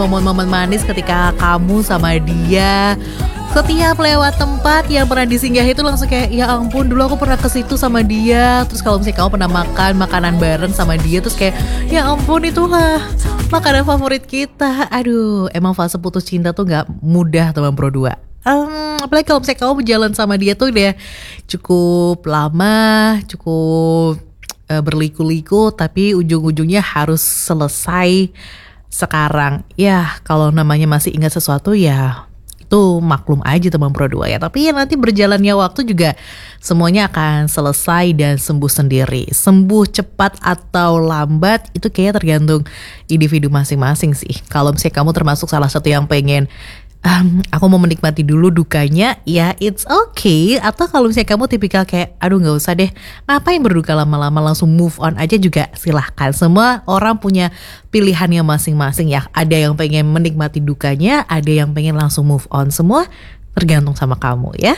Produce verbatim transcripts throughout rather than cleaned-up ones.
Momen-momen manis ketika kamu sama dia. Setiap lewat tempat yang pernah disinggahi itu langsung kayak, ya ampun dulu aku pernah ke situ sama dia. Terus kalau misalnya kamu pernah makan makanan bareng sama dia, terus kayak, ya ampun itulah makanan favorit kita. Aduh, emang fase putus cinta tuh gak mudah teman Pro dua. Um, apalagi kalau misalnya kamu berjalan sama dia tuh udah cukup lama, cukup uh, berliku-liku, tapi ujung-ujungnya harus selesai sekarang. Ya kalau namanya masih ingat sesuatu ya itu maklum aja teman Pro dua ya. Tapi ya nanti berjalannya waktu juga semuanya akan selesai dan sembuh sendiri. Sembuh cepat atau lambat itu kayaknya tergantung individu masing-masing sih. Kalau misalnya kamu termasuk salah satu yang pengen Um, aku mau menikmati dulu dukanya, ya it's okay. Atau kalau misalnya kamu tipikal kayak, aduh gak usah deh, ngapain berduka lama-lama, langsung move on aja juga silahkan. Semua orang punya pilihannya masing-masing ya. Ada yang pengen menikmati dukanya, ada yang pengen langsung move on. Semua tergantung sama kamu ya.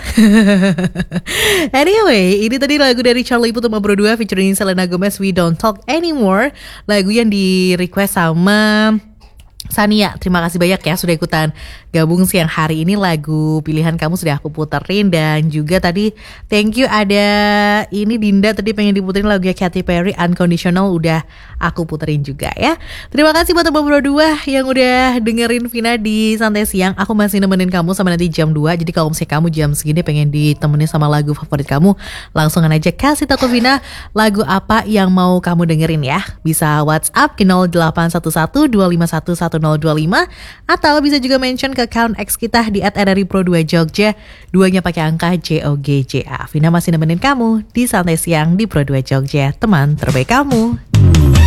Anyway, ini tadi lagu dari Charlie Puth sama Pro dua featuring Selena Gomez, We Don't Talk Anymore. Lagu yang di request sama Sania. Terima kasih banyak ya sudah ikutan gabung siang hari ini. Lagu pilihan kamu sudah aku puterin. Dan juga tadi thank you ada ini Dinda tadi pengen diputerin lagunya Katy Perry Unconditional, udah aku puterin juga ya. Terima kasih buat teman Pro dua yang udah dengerin Vina di Santai Siang. Aku masih nemenin kamu sampai nanti jam dua. Jadi kalau misalnya kamu jam segini pengen ditemenin sama lagu favorit kamu, langsung aja kasih tahu Vina lagu apa yang mau kamu dengerin ya. Bisa WhatsApp ke nol delapan satu satu dua lima satu satu nol dua lima atau bisa juga mention ke account X kita di at r r i pro dua jogja, duanya pakai angka J O G J A. Vina masih nemenin kamu di Santai Siang di Pro dua Jogja, teman terbaik kamu.